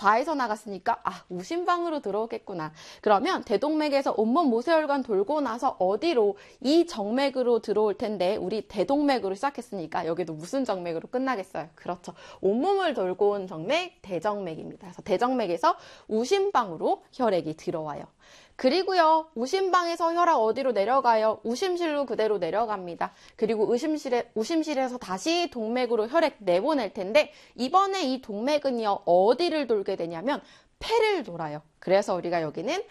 좌에서 나갔으니까 우심방으로 들어오겠구나. 그러면 대동맥에서 온몸 모세혈관 돌고 나서 어디로? 이 정맥으로 들어올 텐데 우리 대동맥으로 시작했으니까 여기도 무슨 정맥으로 끝나겠어요? 그렇죠. 온몸을 돌고 온 정맥 대정맥입니다. 그래서 대정맥에서 우심방으로 혈액이 들어와요. 그리고요, 우심방에서 혈압 어디로 내려가요? 우심실로 그대로 내려갑니다. 그리고 우심실에서 다시 동맥으로 혈액 내보낼 텐데, 이번에 이 동맥은요, 어디를 돌게 되냐면, 폐를 돌아요. 그래서 우리가 여기는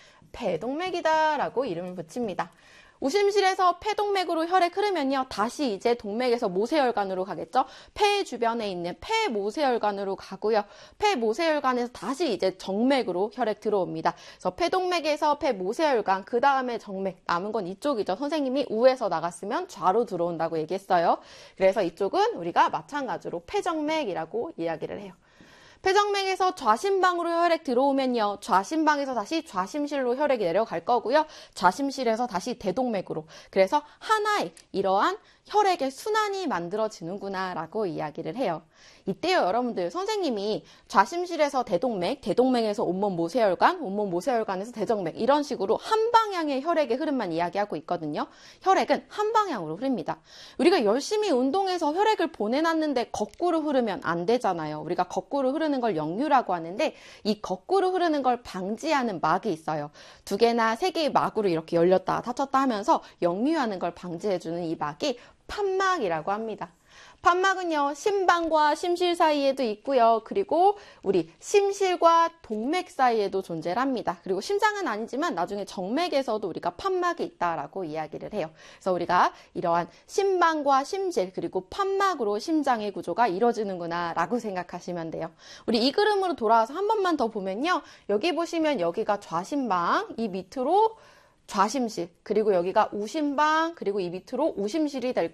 폐동맥이다라고 이름을 붙입니다. 우심실에서 폐동맥으로 혈액 흐르면요, 다시 이제 동맥에서 모세혈관으로 가겠죠. 폐 주변에 있는 폐모세혈관으로 가고요. 폐모세혈관에서 다시 이제 정맥으로 혈액 들어옵니다. 그래서 폐동맥에서 폐모세혈관, 그 다음에 정맥, 남은 건 이쪽이죠. 선생님이 우에서 나갔으면 좌로 들어온다고 얘기했어요. 그래서 이쪽은 우리가 마찬가지로 폐정맥이라고 이야기를 해요. 폐정맥에서 좌심방으로 혈액 들어오면요, 좌심방에서 다시 좌심실로 혈액이 내려갈 거고요, 좌심실에서 다시 대동맥으로. 그래서 하나의 이러한 혈액의 순환이 만들어지는구나 라고 이야기를 해요. 이때요, 여러분들, 선생님이 좌심실에서 대동맥, 대동맥에서 온몸 모세혈관, 온몸 모세혈관에서 대정맥, 이런 식으로 한 방향의 혈액의 흐름만 이야기하고 있거든요. 혈액은 한 방향으로 흐릅니다. 우리가 열심히 운동해서 혈액을 보내놨는데 거꾸로 흐르면 안 되잖아요. 우리가 거꾸로 흐르는 걸 역류라고 하는데, 이 거꾸로 흐르는 걸 방지하는 막이 있어요. 2개나 3개의 막으로 이렇게 열렸다 닫혔다 하면서 역류하는 걸 방지해주는 이 막이 판막이라고 합니다. 판막은요, 심방과 심실 사이에도 있고요. 그리고 우리 심실과 동맥 사이에도 존재를 합니다. 그리고 심장은 아니지만 나중에 정맥에서도 우리가 판막이 있다라고 이야기를 해요. 그래서 우리가 이러한 심방과 심실 그리고 판막으로 심장의 구조가 이루어지는구나 라고 생각하시면 돼요. 우리 이 그림으로 돌아와서 한 번만 더 보면요. 여기 보시면 여기가 좌심방, 이 밑으로 좌심실, 그리고 여기가 우심방, 그리고 이 밑으로 우심실이 될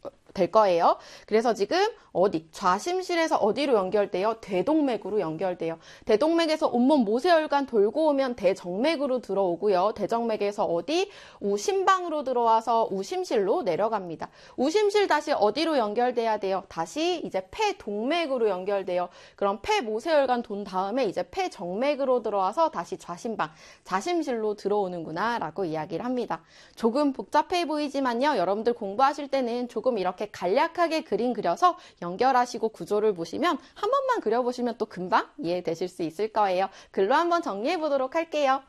거예요. 그래서 지금 어디? 좌심실에서 어디로 연결돼요? 대동맥으로 연결돼요. 대동맥에서 온몸 모세혈관 돌고 오면 대정맥으로 들어오고요. 대정맥에서 어디? 우심방으로 들어와서 우심실로 내려갑니다. 우심실 다시 어디로 연결돼야 돼요? 다시 이제 폐동맥으로 연결돼요. 그럼 폐모세혈관 돈 다음에 이제 폐정맥으로 들어와서 다시 좌심방, 좌심실로 들어오는구나 라고 이야기를 합니다. 조금 복잡해 보이지만요. 여러분들 공부하실 때는 조금 이렇게 간략하게 그림 그려서 연결하시고 구조를 보시면 한 번만 그려보시면 또 금방 이해되실 수 있을 거예요. 글로 한번 정리해 보도록 할게요.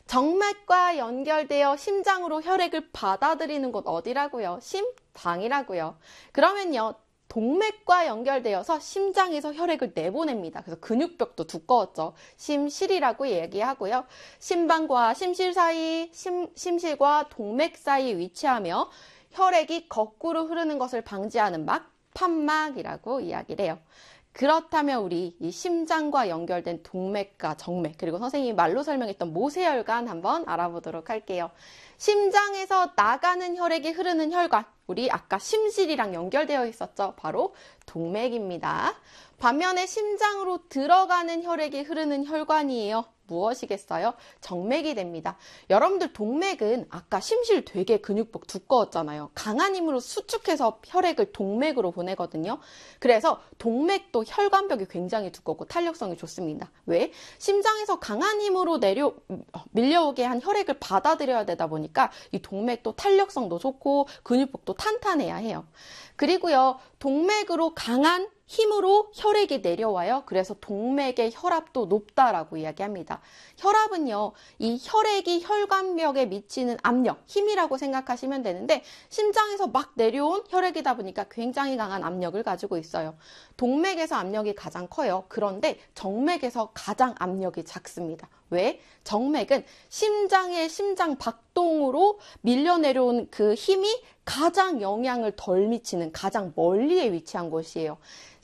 정맥과 연결되어 심장으로 혈액을 받아들이는 곳 어디라고요? 심장이라고요. 그러면요, 동맥과 연결되어서 심장에서 혈액을 내보냅니다. 그래서 근육벽도 두꺼웠죠. 심실이라고 얘기하고요. 심방과 심실 사이, 심실과 동맥 사이에 위치하며 혈액이 거꾸로 흐르는 것을 방지하는 막, 판막이라고 이야기를 해요. 그렇다면 우리 이 심장과 연결된 동맥과 정맥, 그리고 선생님이 말로 설명했던 모세혈관 한번 알아보도록 할게요. 심장에서 나가는 혈액이 흐르는 혈관, 우리 아까 심실이랑 연결되어 있었죠. 바로 동맥입니다. 반면에 심장으로 들어가는 혈액이 흐르는 혈관이에요. 무엇이겠어요? 정맥이 됩니다. 여러분들 동맥은 아까 심실 되게 근육복 두꺼웠잖아요. 강한 힘으로 수축해서 혈액을 동맥으로 보내거든요. 그래서 동맥도 혈관벽이 굉장히 두껍고 탄력성이 좋습니다. 왜? 심장에서 강한 힘으로 밀려오게 한 혈액을 받아들여야 되다 보니까 이 동맥도 탄력성도 좋고 근육복도 탄탄해야 해요. 그리고요, 동맥으로 강한 힘으로 혈액이 내려와요. 그래서 동맥의 혈압도 높다라고 이야기합니다. 혈압은요, 이 혈액이 혈관벽에 미치는 압력, 힘이라고 생각하시면 되는데, 심장에서 막 내려온 혈액이다 보니까 굉장히 강한 압력을 가지고 있어요. 동맥에서 압력이 가장 커요. 그런데 정맥에서 가장 압력이 작습니다. 왜? 정맥은 심장의 심장 박동으로 밀려 내려온 그 힘이 가장 영향을 덜 미치는 가장 멀리에 위치한 곳이에요.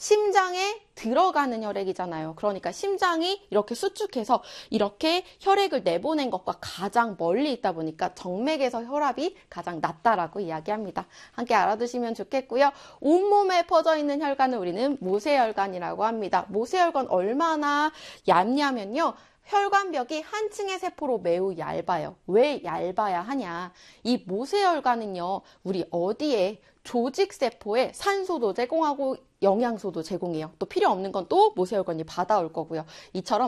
심장에 들어가는 혈액이잖아요. 그러니까 심장이 이렇게 수축해서 이렇게 혈액을 내보낸 것과 가장 멀리 있다 보니까 정맥에서 혈압이 가장 낮다라고 이야기합니다. 함께 알아두시면 좋겠고요. 온몸에 퍼져 있는 혈관을 우리는 모세혈관이라고 합니다. 모세혈관 얼마나 얇냐면요. 혈관벽이 한 층의 세포로 매우 얇아요. 왜 얇아야 하냐? 이 모세혈관은요, 우리 어디에 조직세포에 산소도 제공하고 영양소도 제공해요. 또 필요 없는 건 또 모세혈관이 받아올 거고요. 이처럼